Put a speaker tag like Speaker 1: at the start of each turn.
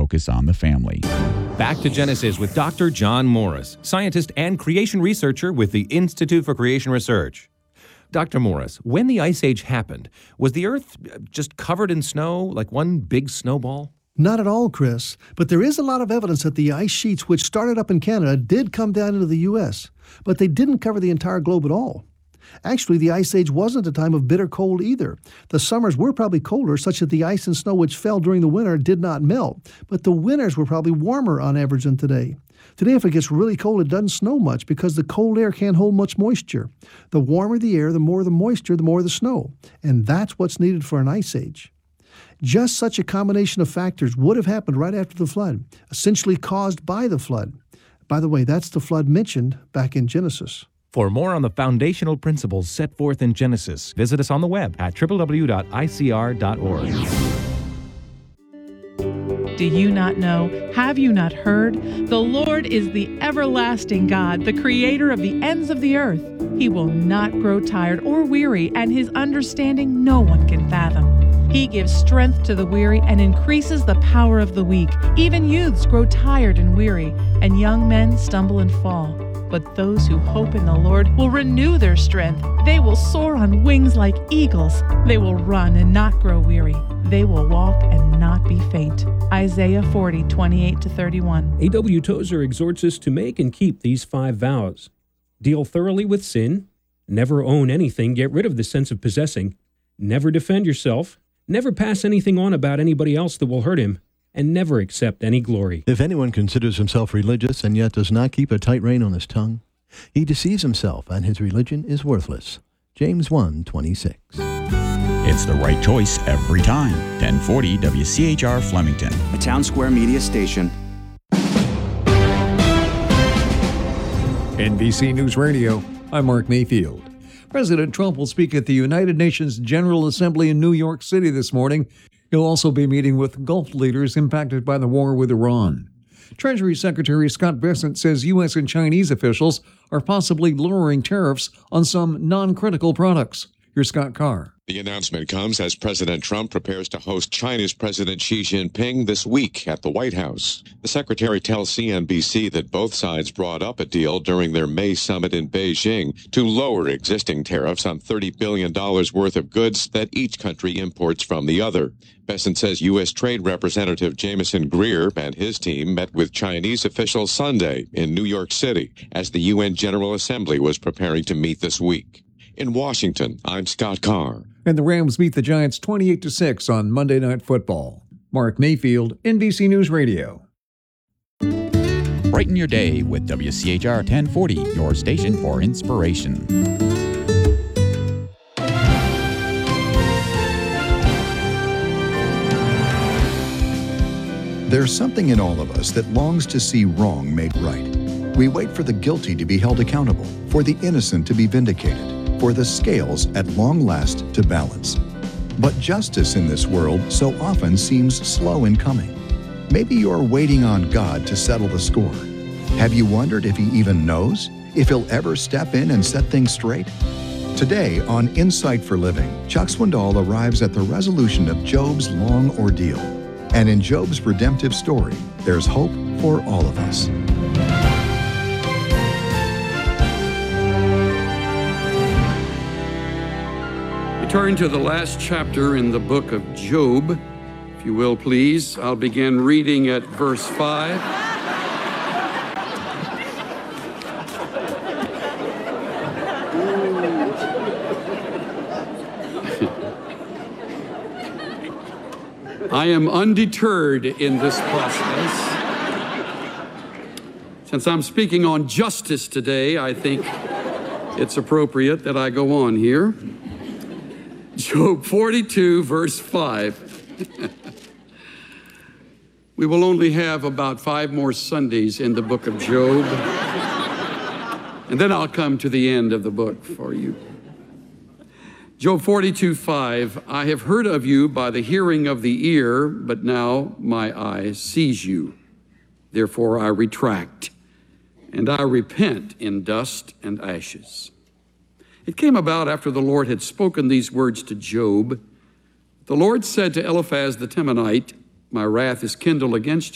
Speaker 1: focus on the family.
Speaker 2: Back to Genesis with Dr. John Morris, scientist and creation researcher with the Institute for Creation Research. Dr. Morris, when the Ice Age happened, was the Earth just covered in snow, like one big snowball?
Speaker 3: Not at all, Chris, but there is a lot of evidence that the ice sheets which started up in Canada did come down into the U.S., but they didn't cover the entire globe at all. Actually, the Ice Age wasn't a time of bitter cold either. The summers were probably colder, such that the ice and snow which fell during the winter did not melt, but the winters were probably warmer on average than today. Today, if it gets really cold, it doesn't snow much because the cold air can't hold much moisture. The warmer the air, the more the moisture, the more the snow. And that's what's needed for an ice age. Just such a combination of factors would have happened right after the flood, essentially caused by the flood. By the way, that's the flood mentioned back in Genesis.
Speaker 2: For more on the foundational principles set forth in Genesis, visit us on the web at www.icr.org.
Speaker 4: Do you not know? Have you not heard? The Lord is the everlasting God, the creator of the ends of the earth. He will not grow tired or weary, and his understanding no one can fathom. He gives strength to the weary and increases the power of the weak. Even youths grow tired and weary, and young men stumble and fall. But those who hope in the Lord will renew their strength. They will soar on wings like eagles. They will run and not grow weary. They will walk and not be faint. Isaiah 40:28-31.
Speaker 5: A.W. Tozer exhorts us to make and keep these 5 vows. Deal thoroughly with sin. Never own anything. Get rid of the sense of possessing. Never defend yourself. Never pass anything on about anybody else that will hurt him. And never accept any glory.
Speaker 6: If anyone considers himself religious and yet does not keep a tight rein on his tongue, he deceives himself and his religion is worthless. James 1:26.
Speaker 1: It's the right choice every time. 1040 WCHR Flemington.
Speaker 7: A Town Square Media station.
Speaker 8: NBC News Radio, I'm Mark Mayfield. President Trump will speak at the United Nations General Assembly in New York City this morning. He'll also be meeting with Gulf leaders impacted by the war with Iran. Treasury Secretary Scott Bessent says U.S. and Chinese officials are possibly lowering tariffs on some non-critical products. Here's Scott Carr.
Speaker 9: The announcement comes as President Trump prepares to host China's President Xi Jinping this week at the White House. The secretary tells CNBC that both sides brought up a deal during their May summit in Beijing to lower existing tariffs on $30 billion worth of goods that each country imports from the other. Bessent says U.S. Trade Representative Jameson Greer and his team met with Chinese officials Sunday in New York City as the UN General Assembly was preparing to meet this week. In Washington, I'm Scott Carr.
Speaker 8: And the Rams beat the Giants 28-6 on Monday Night Football. Mark Mayfield, NBC News Radio.
Speaker 1: Brighten your day with WCHR 1040, your station for inspiration.
Speaker 10: There's something in all of us that longs to see wrong made right. We wait for the guilty to be held accountable, for the innocent to be vindicated, for the scales at long last to balance. But justice in this world so often seems slow in coming. Maybe you're waiting on God to settle the score. Have you wondered if he even knows? If he'll ever step in and set things straight? Today on Insight for Living, Chuck Swindoll arrives at the resolution of Job's long ordeal. And in Job's redemptive story, there's hope for all of us.
Speaker 11: Turn to the last chapter in the book of Job, if you will, please. I'll begin reading at verse 5. I am undeterred in this process. Since I'm speaking on justice today, I think it's appropriate that I go on here. Job 42, verse 5. We will only have about 5 more Sundays in the book of Job, and then I'll come to the end of the book for you. Job 42, 5. I have heard of you by the hearing of the ear, but now my eye sees you. Therefore I retract, and I repent in dust and ashes. It came about after the Lord had spoken these words to Job. The Lord said to Eliphaz the Temanite, my wrath is kindled against you.